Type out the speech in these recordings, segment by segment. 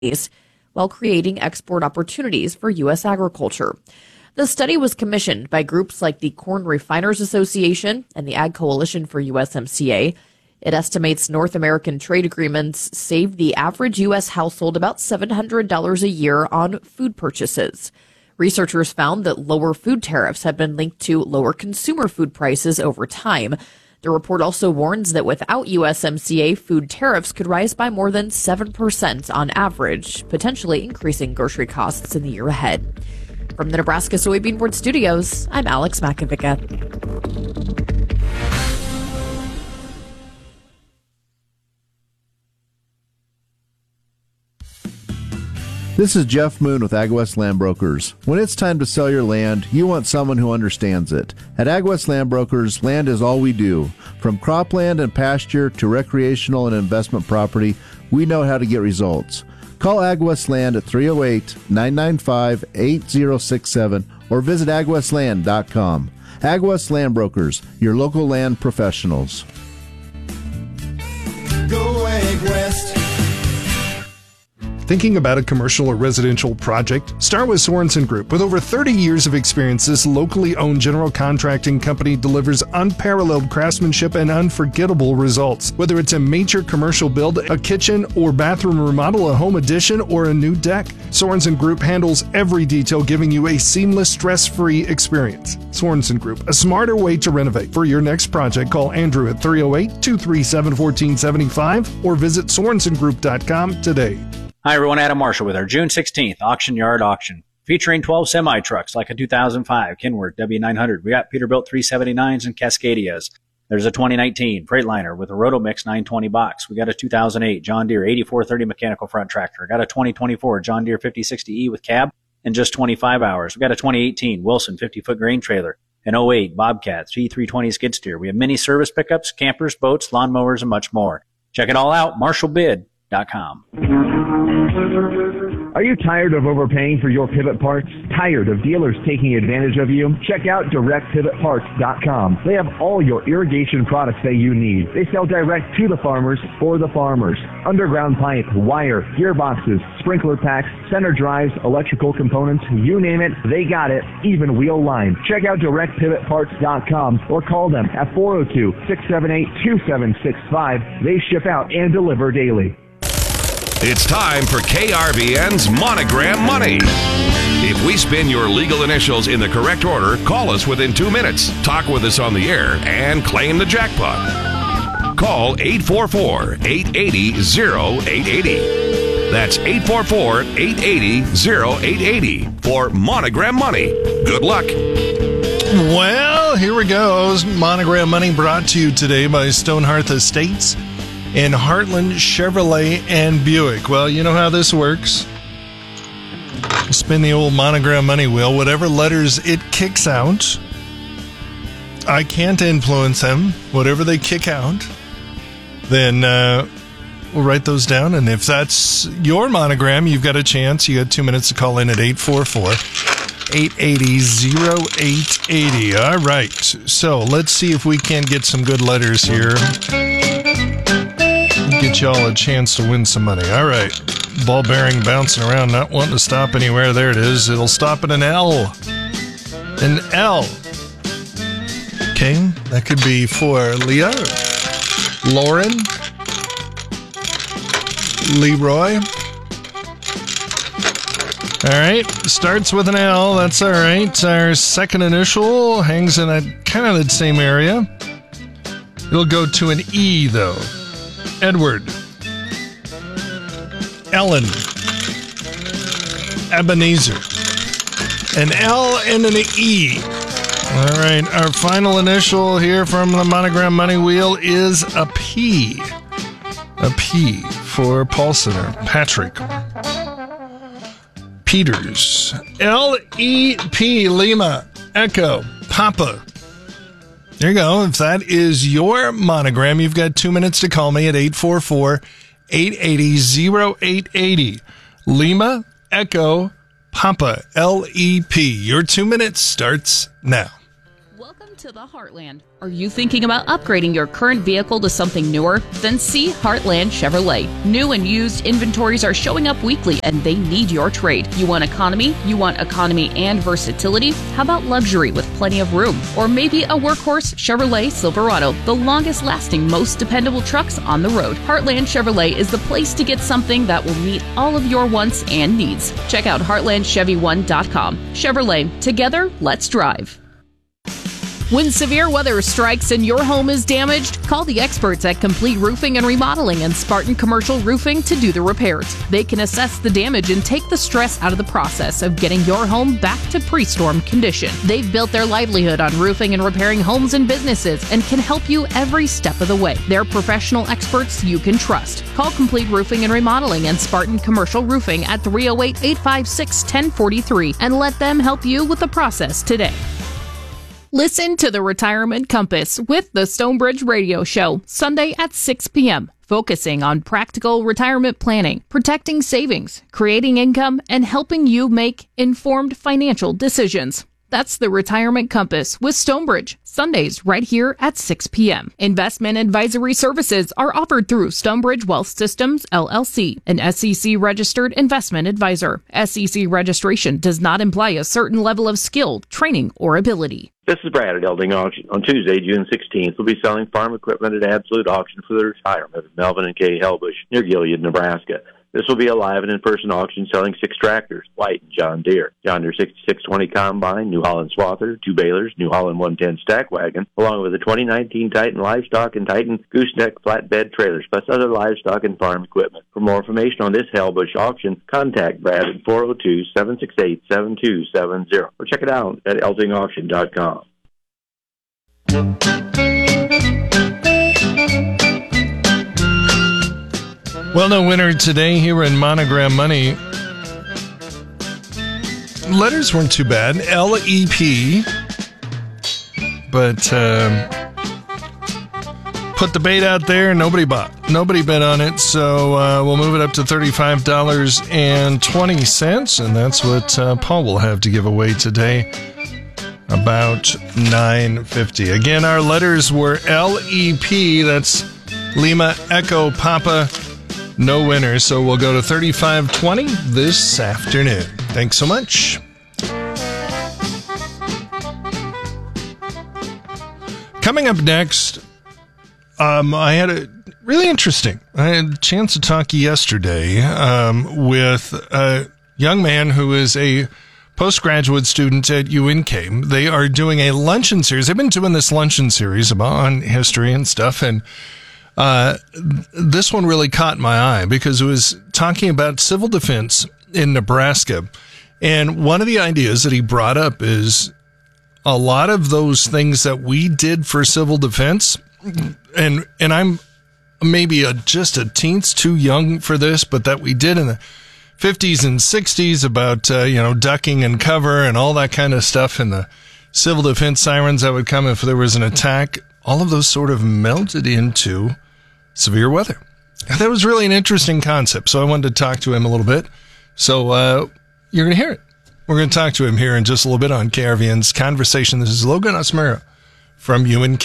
while creating export opportunities for U.S. agriculture. The study was commissioned by groups like the Corn Refiners Association and the Ag Coalition for USMCA. It estimates North American trade agreements saved the average U.S. household about $700 a year on food purchases. Researchers found that lower food tariffs have been linked to lower consumer food prices over time. The report also warns that without USMCA, food tariffs could rise by more than 7% on average, potentially increasing grocery costs in the year ahead. From the Nebraska Soybean Board Studios, I'm Alex Makovica. This is Jeff Moon with AgWest Land Brokers. When it's time to sell your land, you want someone who understands it. At AgWest Land Brokers, land is all we do. From cropland and pasture to recreational and investment property, we know how to get results. Call AgWest Land at 308-995-8067 or visit agwestland.com. AgWest Land Brokers, your local land professionals. Go AgWest. Thinking about a commercial or residential project? Start with Sorensen Group. With over 30 years of experience, this locally owned general contracting company delivers unparalleled craftsmanship and unforgettable results. Whether it's a major commercial build, a kitchen or bathroom remodel, a home addition, or a new deck, Sorensen Group handles every detail, giving you a seamless, stress-free experience. Sorensen Group, a smarter way to renovate. For your next project, call Andrew at 308-237-1475 or visit sorensengroup.com today. Hi everyone, Adam Marshall with our June 16th Auction Yard Auction, featuring 12 semi-trucks like a 2005 Kenworth W900. We got Peterbilt 379s and Cascadias. There's a 2019 Freightliner with a Rotomix 920 box. We got a 2008 John Deere 8430 mechanical front tractor. Got a 2024 John Deere 5060E with cab in just 25 hours. We got a 2018 Wilson 50-foot grain trailer, an 08 Bobcat T320 skid steer. We have mini service pickups, campers, boats, lawnmowers, and much more. Check it all out, MarshallBid.com. Are you tired of overpaying for your pivot parts? Tired of dealers taking advantage of you? Check out DirectPivotParts.com. They have all your irrigation products that you need. They sell direct to the farmers for the farmers. Underground pipe, wire, gearboxes, sprinkler packs, center drives, electrical components, you name it, they got it, even wheel line. Check out DirectPivotParts.com or call them at 402-678-2765. They ship out and deliver daily. It's time for KRVN's Monogram Money. If we spin your legal initials in the correct order, call us within 2 minutes, talk with us on the air, and claim the jackpot. Call 844-880-0880. That's 844-880-0880 for Monogram Money. Good luck. Well, here we go. Monogram Money brought to you today by Stonehearth Estates in Heartland Chevrolet and Buick. Well, you know how this works. Spin the old Monogram Money wheel. Whatever letters it kicks out, I can't influence them. Whatever they kick out, then we'll write those down. And if that's your monogram, you've got a chance. You got 2 minutes to call in at 844-880-0880. All right. So let's see if we can get some good letters here. Get y'all a chance to win some money. All right. Ball bearing bouncing around, not wanting to stop anywhere. There it is. It'll stop at an L. An L. Okay. That could be for Leah, Lauren, Leroy. All right. Starts with an L. That's all right. Our second initial hangs in kind of the same area. It'll go to an E, though. Edward, Ellen, Ebenezer, an L and an E. All right, our final initial here from the Monogram Money Wheel is a P. A P for Paulson or Patrick. Peters, L-E-P, Lima, Echo, Papa. There you go. If that is your monogram, you've got 2 minutes to call me at 844-880-0880. Lima, Echo, Papa, L-E-P. Your 2 minutes starts now. to the Heartland. Are you thinking about upgrading your current vehicle to something newer? Then see Heartland Chevrolet. New and used inventories are showing up weekly, and they need your trade. You want economy? You want economy and versatility? How about luxury with plenty of room? Or maybe a workhorse Chevrolet Silverado, the longest lasting, most dependable trucks on the road. Heartland Chevrolet is the place to get something that will meet all of your wants and needs. Check out heartlandchevy1.com. Chevrolet, together, let's drive. When severe weather strikes and your home is damaged, call the experts at Complete Roofing and Remodeling and Spartan Commercial Roofing to do the repairs. They can assess the damage and take the stress out of the process of getting your home back to pre-storm condition. They've built their livelihood on roofing and repairing homes and businesses and can help you every step of the way. They're professional experts you can trust. Call Complete Roofing and Remodeling and Spartan Commercial Roofing at 308-856-1043 and let them help you with the process today. Listen to the Retirement Compass with the Stonebridge Radio Show, Sunday at 6 p.m., focusing on practical retirement planning, protecting savings, creating income, and helping you make informed financial decisions. That's the Retirement Compass with Stonebridge, Sundays right here at 6 p.m. Investment advisory services are offered through Stonebridge Wealth Systems, LLC, an SEC-registered investment advisor. SEC registration does not imply a certain level of skill, training, or ability. This is Brad at Elding Auction. On Tuesday, June 16th, we'll be selling farm equipment at Absolute Auction for the retirement of Melvin and Kay Helbush near Gilead, Nebraska. This will be a live and in-person auction selling 6 tractors, White and John Deere, John Deere 6620 Combine, New Holland Swather, 2 balers, New Holland 110 Stack Wagon, along with the 2019 Titan Livestock and Titan Gooseneck Flatbed Trailers, plus other livestock and farm equipment. For more information on this Helbush auction, contact Brad at 402-768-7270 or check it out at eldingauction.com. Well, no winner today here in Monogram Money. Letters weren't too bad. LEP. But put the bait out there. Nobody bought. Nobody bid on it. So we'll move it up to $35.20. And that's what Paul will have to give away today. About $9.50. Again, our letters were LEP. That's Lima Echo Papa. No winner, so we'll go to $35.20 this afternoon. Thanks so much. Coming up next, I had a chance to talk yesterday with a young man who is a postgraduate student at UNK. They are doing a luncheon series. They've been doing this luncheon series on history and stuff, and this one really caught my eye because it was talking about civil defense in Nebraska. And one of the ideas that he brought up is a lot of those things that we did for civil defense, and I'm maybe just a teenth too young for this, but that we did in the 50s and 60s about, ducking and cover and all that kind of stuff, and the civil defense sirens that would come if there was an attack. All of those sort of melted into severe weather. That was really an interesting concept, so I wanted to talk to him a little bit. So you're going to hear it. We're going to talk to him here in just a little bit on KRVN's Conversation. This is Logan Asmera from UNK.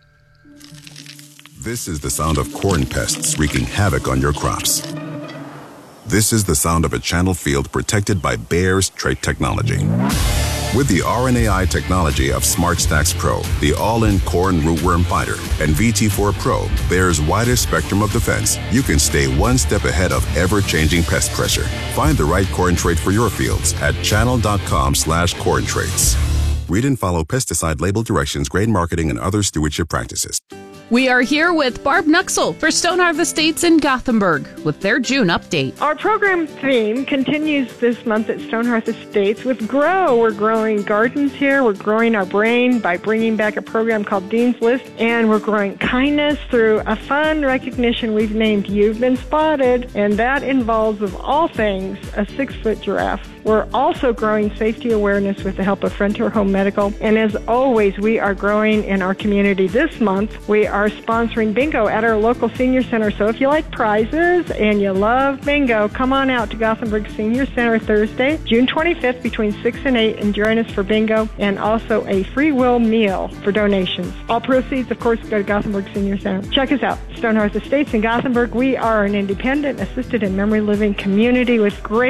This is the sound of corn pests wreaking havoc on your crops. This is the sound of a channel field protected by Bayer's trait technology. With the RNAi technology of SmartStax Pro, the all-in corn rootworm fighter, and VT4 Pro, Bayer's widest spectrum of defense, you can stay one step ahead of ever-changing pest pressure. Find the right corn trait for your fields at channel.com/corn traits. Read and follow pesticide label directions, grain marketing, and other stewardship practices. We are here with Barb Nuxel for Stoneharth Estates in Gothenburg with their June update. Our program theme continues this month at Stoneharth Estates with Grow. We're growing gardens here. We're growing our brain by bringing back a program called Dean's List, and we're growing kindness through a fun recognition we've named You've Been Spotted, and that involves, of all things, a 6-foot giraffe. We're also growing safety awareness with the help of Frontier Home Medical, and as always, we are growing in our community. This month, we are are sponsoring bingo at our local senior center. So if you like prizes and you love bingo, come on out to Gothenburg Senior Center Thursday, June 25th between 6 and 8 and join us for bingo and also a free will meal for donations. All proceeds, of course, go to Gothenburg Senior Center. Check us out, Stonehearth Estates in Gothenburg. We are an independent, assisted and memory living community with great